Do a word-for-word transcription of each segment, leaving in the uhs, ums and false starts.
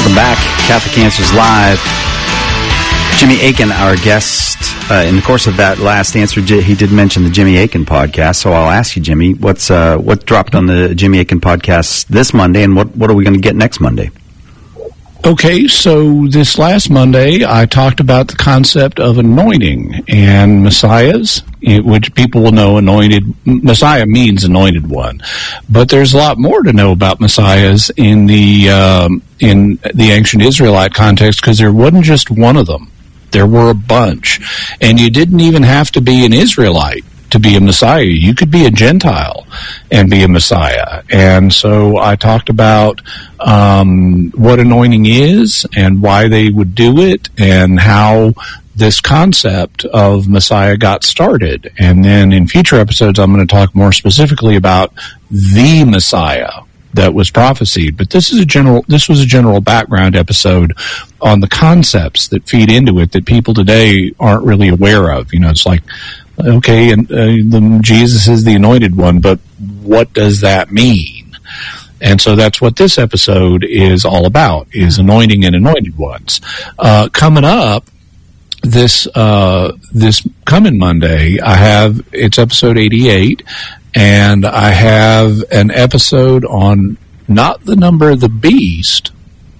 Welcome back. Catholic Answers Live. Jimmy Akin, our guest. Uh, in the course of that last answer, he did mention the Jimmy Akin podcast. So I'll ask you, Jimmy, what's uh, what dropped on the Jimmy Akin podcast this Monday, and what, what are we going to get next Monday? Okay, so this last Monday, I talked about the concept of anointing and messiahs, which people will know anointed. Messiah means anointed one, but there's a lot more to know about messiahs in the um, in the ancient Israelite context, because there wasn't just one of them. There were a bunch, and you didn't even have to be an Israelite to be a messiah. You could be a Gentile and be a messiah. And so I talked about um, what anointing is and why they would do it, and how this concept of messiah got started. And then in future episodes, I'm going to talk more specifically about the messiah that was prophesied. But this is a general this was a general background episode on the concepts that feed into it that people today aren't really aware of. You know, it's like, okay, and uh, the, Jesus is the anointed one, but what does that mean? And so that's what this episode is all about, is anointing and anointed ones. Uh, coming up this uh, this coming Monday, I have, it's episode eighty-eight, and I have an episode on not the number of the beast,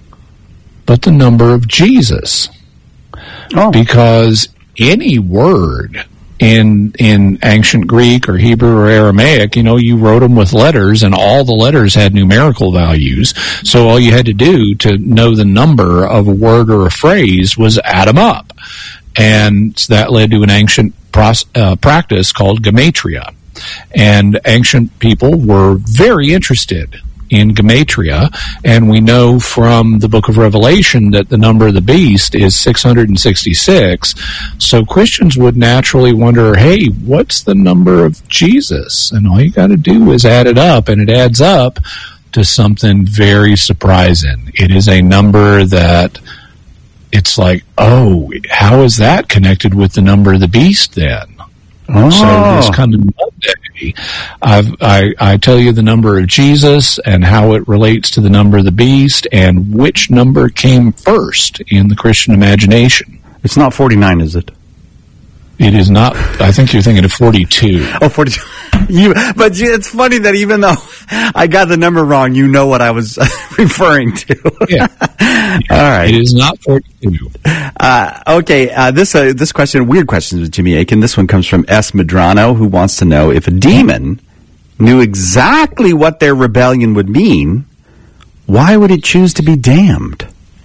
but the number of Jesus. Oh. Because any word in in ancient Greek or Hebrew or Aramaic, you know, you wrote them with letters, and all the letters had numerical values. So all you had to do to know the number of a word or a phrase was add them up. And that led to an ancient pros, uh, practice called gematria. And ancient people were very interested in gematria, and we know from the book of Revelation that the number of the beast is six hundred sixty-six. So Christians would naturally wonder, hey, what's the number of Jesus? And all you got to do is add it up, and it adds up to something very surprising. It is a number that it's like, oh, how is that connected with the number of the beast then? Oh. So this coming Monday, I've, I, I tell you the number of Jesus and how it relates to the number of the beast, and which number came first in the Christian imagination. It's not forty-nine, is it? It is not. I think you're thinking of forty-two. Oh, forty-two. You, but it's funny that even though I got the number wrong, you know what I was referring to. Yeah. All right. It is not forty-two. Uh, okay. Uh, this uh, this question, weird questions with Jimmy Akin. This one comes from S. Medrano, who wants to know if a demon knew exactly what their rebellion would mean, why would it choose to be damned?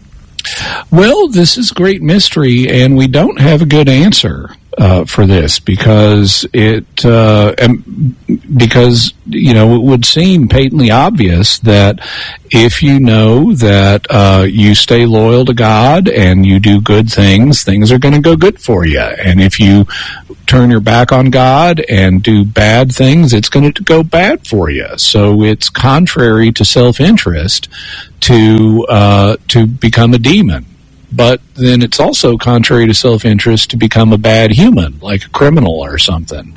Well, this is great mystery, and we don't have a good answer uh, for this, because it uh, because you know, it would seem patently obvious that if you know that uh, you stay loyal to God and you do good things, things are going to go good for you. And if you turn your back on God and do bad things, it's going to go bad for you. So it's contrary to self-interest to uh, to become a demon. But then it's also contrary to self-interest to become a bad human, like a criminal or something.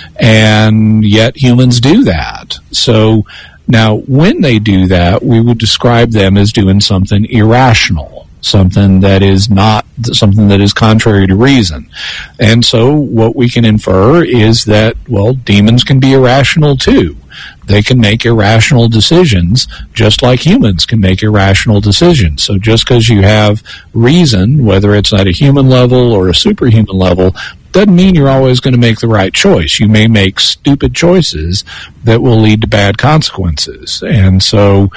And yet humans do that. So now when they do that, we would describe them as doing something irrational, something that is not something that is contrary to reason. And so what we can infer is that, well, demons can be irrational too. They can make irrational decisions just like humans can make irrational decisions. So just because you have reason, whether it's at a human level or a superhuman level, doesn't mean you're always going to make the right choice. You may make stupid choices that will lead to bad consequences. And so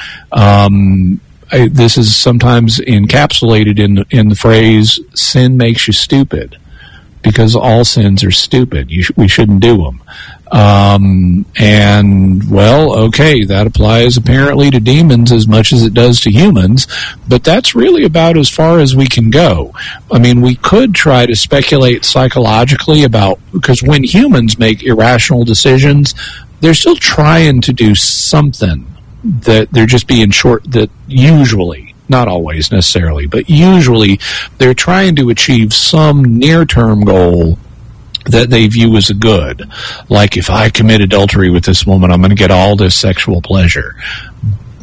um, I, this is sometimes encapsulated in the, in the phrase, sin makes you stupid, because all sins are stupid. You sh- we shouldn't do them. Um, and, well, okay, that applies apparently to demons as much as it does to humans, but that's really about as far as we can go. I mean, we could try to speculate psychologically about, because when humans make irrational decisions, they're still trying to do something that they're just being short, that usually, not always necessarily, but usually they're trying to achieve some near-term goal that they view as a good. Like, if I commit adultery with this woman, I'm going to get all this sexual pleasure.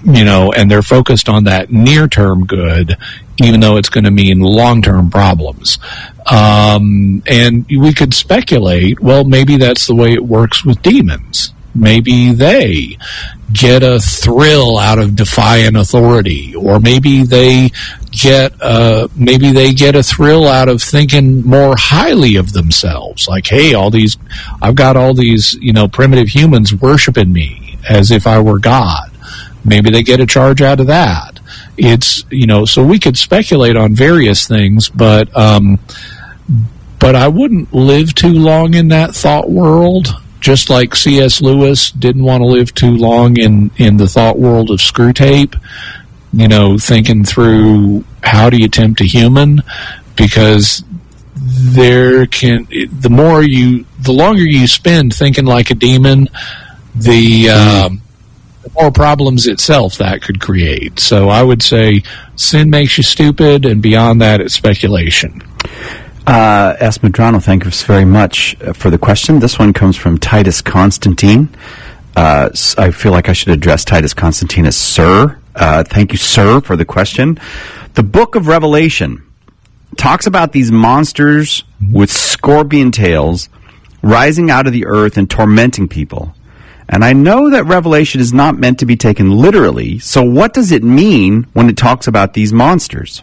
you know, and they're focused on that near-term good, even though it's going to mean long-term problems. Um, and we could speculate, well, maybe that's the way it works with demons. Maybe they get a thrill out of defying authority, or maybe they get uh, maybe they get a thrill out of thinking more highly of themselves. Like, hey, all these, I've got all these, you know, primitive humans worshiping me as if I were God. Maybe they get a charge out of that. It's, you know, so we could speculate on various things, but um, but I wouldn't live too long in that thought world. Just like C S Lewis didn't want to live too long in, in the thought world of Screwtape, you know, thinking through how do you tempt a human, because there can, the more you, the longer you spend thinking like a demon, the, um, the more problems itself that could create. So I would say sin makes you stupid, and beyond that, it's speculation. Uh, S. Medrano, thank you very much for the question. This one comes from Titus Constantine. Uh, I feel like I should address Titus Constantine as Sir. Uh, thank you, Sir, for the question. The book of Revelation talks about these monsters with scorpion tails rising out of the earth and tormenting people. And I know that Revelation is not meant to be taken literally, so what does it mean when it talks about these monsters?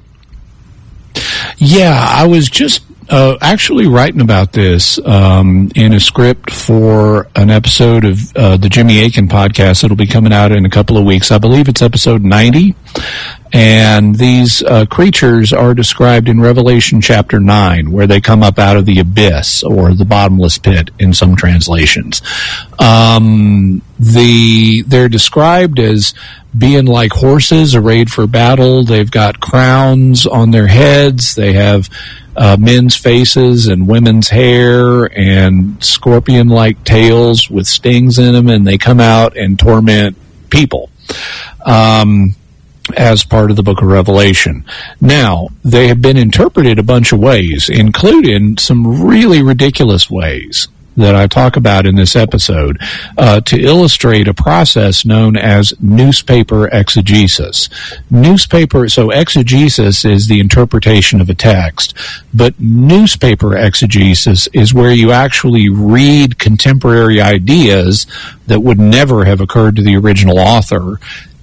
Yeah, I was just uh, actually writing about this um, in a script for an episode of uh, the Jimmy Akin podcast. It'll be coming out in a couple of weeks. I believe it's episode ninety. And these uh, creatures are described in Revelation chapter nine, where they come up out of the abyss or the bottomless pit in some translations. Um, the they're described as being like horses arrayed for battle. They've got crowns on their heads. They have uh, men's faces and women's hair and scorpion-like tails with stings in them, and they come out and torment people. Um... as part of the book of Revelation. Now, they have been interpreted a bunch of ways, including some really ridiculous ways that I talk about in this episode, uh, to illustrate a process known as newspaper exegesis. Newspaper, so exegesis is the interpretation of a text, but newspaper exegesis is where you actually read contemporary ideas that would never have occurred to the original author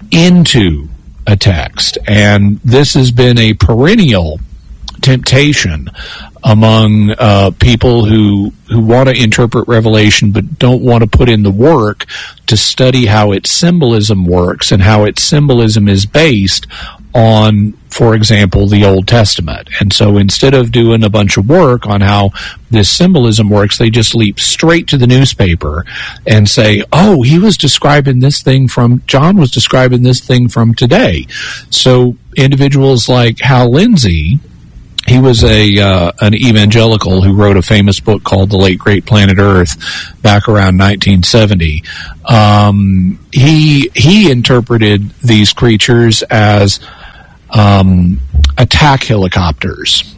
into a text. And this has been a perennial temptation among uh, people who who want to interpret Revelation but don't want to put in the work to study how its symbolism works and how its symbolism is based on, for example, the Old Testament. And so instead of doing a bunch of work on how this symbolism works, they just leap straight to the newspaper and say, oh, he was describing this thing from, John was describing this thing from today. So individuals like Hal Lindsey, he was a uh, an evangelical who wrote a famous book called The Late Great Planet Earth back around nineteen seventy. Um, he he interpreted these creatures as um, attack helicopters.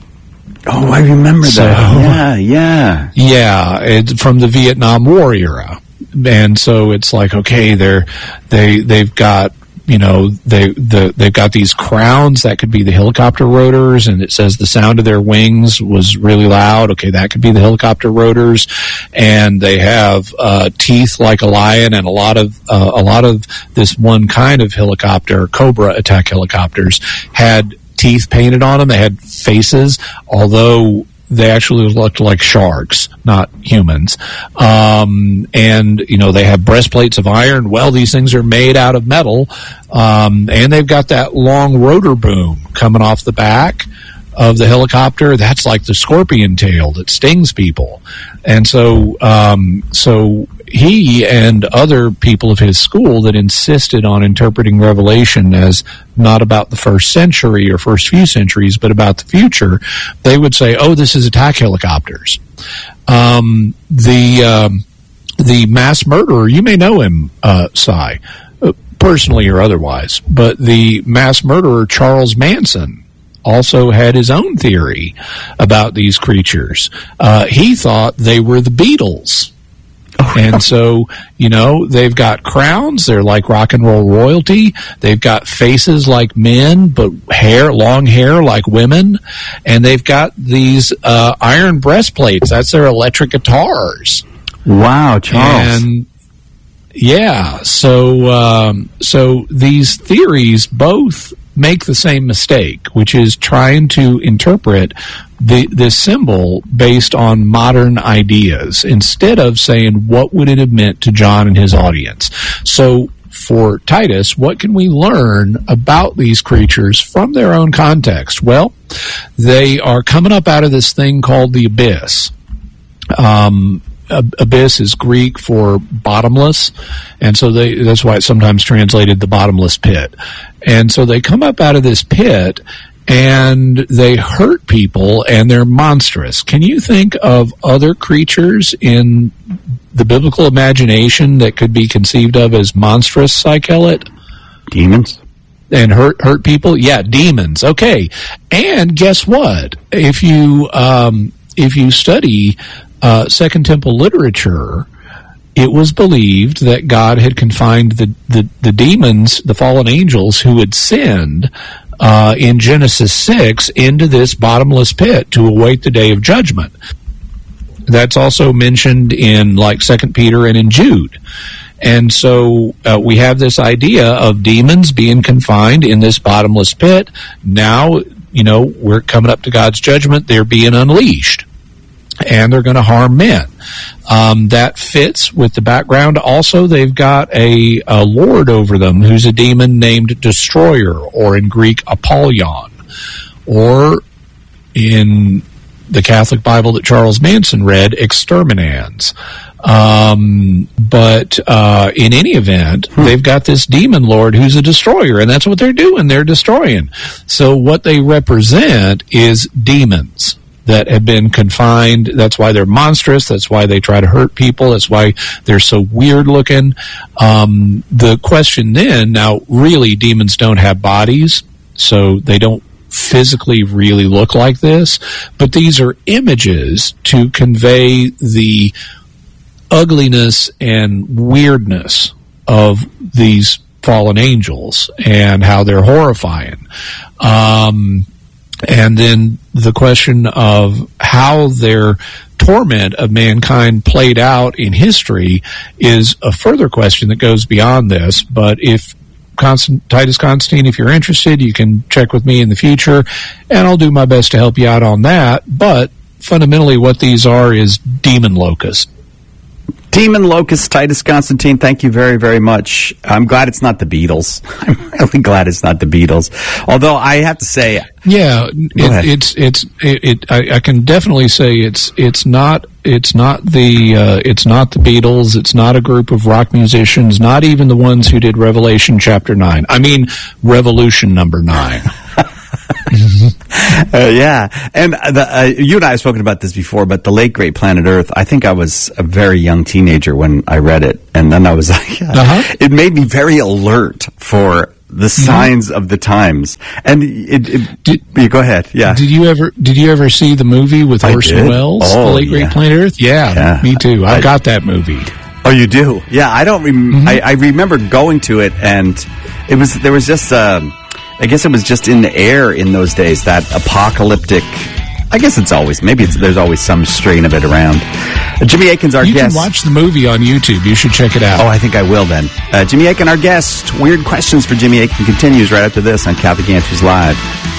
Oh, I remember so, that. Yeah, yeah. Yeah, it, from the Vietnam War era. And so it's like, okay, they're, they, they've got, you know, they, the, they've got these crowns that could be the helicopter rotors, and it says the sound of their wings was really loud. Okay, that could be the helicopter rotors. And they have uh, teeth like a lion, and a lot of uh, a lot of this one kind of helicopter, Cobra attack helicopters, had teeth painted on them. They had faces, although they actually looked like sharks, not humans. Um, and, you know, they have breastplates of iron. Well, these things are made out of metal. Um, and they've got that long rotor boom coming off the back of the helicopter. That's like the scorpion tail that stings people. And so, um, so he and other people of his school that insisted on interpreting Revelation as not about the first century or first few centuries, but about the future, they would say, oh, this is attack helicopters. Um, the, um, the mass murderer, you may know him, uh, Cy, uh, personally or otherwise, but the mass murderer, Charles Manson, also had his own theory about these creatures. Uh, he thought they were the Beatles. And so, you know, they've got crowns. They're like rock and roll royalty. They've got faces like men, but hair, long hair like women. And they've got these uh, iron breastplates. That's their electric guitars. Wow, Charles. And yeah, so um, so these theories both make the same mistake, which is trying to interpret the this symbol based on modern ideas instead of saying what would it have meant to John and his audience. So for Titus, what can we learn about these creatures from their own context? Well, they are coming up out of this thing called the abyss. Um, abyss is Greek for bottomless, and so they, that's why it's sometimes translated the bottomless pit. And so they come up out of this pit, and they hurt people, and they're monstrous. Can you think of other creatures in the biblical imagination that could be conceived of as monstrous, Psych-Elliot? Demons? And hurt hurt people? Yeah, demons. Okay. And guess what? If you um, if you study uh, Second Temple literature, it was believed that God had confined the, the, the demons, the fallen angels who had sinned uh, in Genesis six, into this bottomless pit to await the day of judgment. That's also mentioned in like Second Peter and in Jude. And so uh, we have this idea of demons being confined in this bottomless pit. Now, you know, we're coming up to God's judgment. They're being unleashed, and they're going to harm men. Um, that fits with the background. Also, they've got a, a lord over them who's a demon named Destroyer, or in Greek, Apollyon, or in the Catholic Bible that Charles Manson read, Exterminans. Um, but uh, in any event, hmm. they've got this demon lord who's a destroyer, and that's what they're doing. They're destroying. So what they represent is demons that have been confined. That's why they're monstrous. That's why they try to hurt people. That's why they're so weird looking. Um, the question then, now, really, demons don't have bodies, so they don't physically really look like this, but these are images to convey the ugliness and weirdness of these fallen angels and how they're horrifying. Um, and then the question of how their torment of mankind played out in history is a further question that goes beyond this. But if Constant, Titus Constantine, if you're interested, you can check with me in the future, and I'll do my best to help you out on that. But fundamentally, what these are is demon locusts. Demon locust, Titus Constantine, thank you very, very much. I'm glad it's not the Beatles. I'm really glad it's not the Beatles. Although I have to say, yeah, it, it's it's it. it I, I can definitely say it's it's not it's not the uh, it's not the Beatles. It's not a group of rock musicians. Not even the ones who did Revelation chapter nine. I mean, Revolution number nine. uh, yeah, and the, uh, you and I have spoken about this before, but the late great Planet Earth, I think I was a very young teenager when I read it, and then I was like, uh-huh. It made me very alert for the signs mm-hmm. of the times. And it, it did, you go ahead, yeah. Did you ever did you ever see the movie with I Orson did. Welles, oh, The Late yeah. Great Planet Earth? Yeah, yeah. me too. I've I, got that movie. Oh, you do? Yeah, I don't. Rem- mm-hmm. I, I remember going to it, and it was there was just. Um, I guess it was just in the air in those days, that apocalyptic. I guess it's always, maybe it's, there's always some strain of it around. Uh, Jimmy Akin's our you guest. You can watch the movie on YouTube. You should check it out. Oh, I think I will then. Uh, Jimmy Akin, our guest. Weird Questions for Jimmy Akin continues right after this on Catholic Answers Live.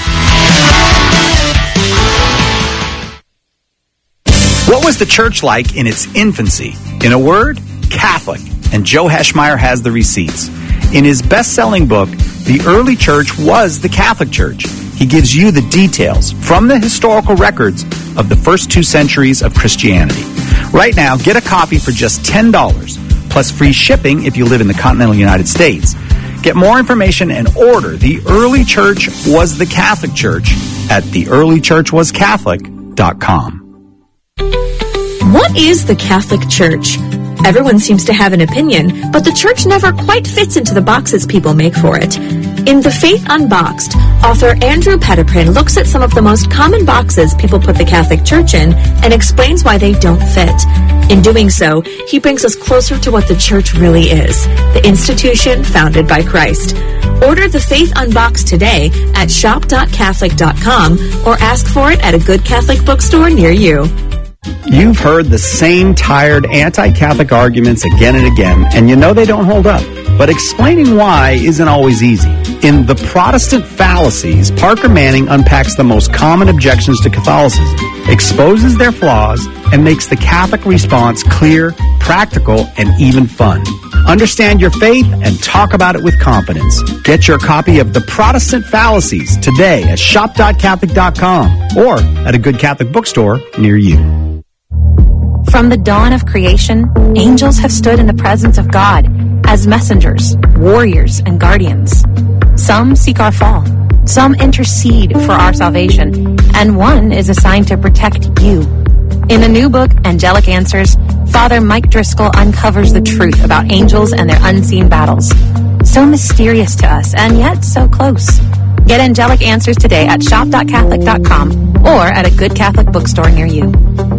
What was the church like in its infancy? In a word, Catholic. And Joe Heschmeyer has the receipts. In his best-selling book, The Early Church Was the Catholic Church, he gives you the details from the historical records of the first two centuries of Christianity. Right now, get a copy for just ten dollars, plus free shipping if you live in the continental United States. Get more information and order The Early Church Was the Catholic Church at the early church was catholic dot com. What is the Catholic Church? Everyone seems to have an opinion, but the church never quite fits into the boxes people make for it. In The Faith Unboxed, Author Andrew Petiprin looks at some of the most common boxes people put the Catholic Church in and explains why they don't fit. In doing so, he brings us closer to what the Church really is, the institution founded by Christ. Order The Faith Unboxed today at shop dot catholic dot com or ask for it at a good Catholic bookstore near you. You've heard the same tired anti-Catholic arguments again and again, and you know they don't hold up. But explaining why isn't always easy. In The Protestant Fallacies, Parker Manning unpacks the most common objections to Catholicism, exposes their flaws, and makes the Catholic response clear, practical, and even fun. Understand your faith and talk about it with confidence. Get your copy of The Protestant Fallacies today at shop dot catholic dot com or at a good Catholic bookstore near you. From the dawn of creation, angels have stood in the presence of God as messengers, warriors, and guardians. Some seek our fall, some intercede for our salvation, and one is assigned to protect you. In the new book, Angelic Answers, Father Mike Driscoll uncovers the truth about angels and their unseen battles. So mysterious to us, and yet so close. Get Angelic Answers today at shop dot catholic dot com or at a good Catholic bookstore near you.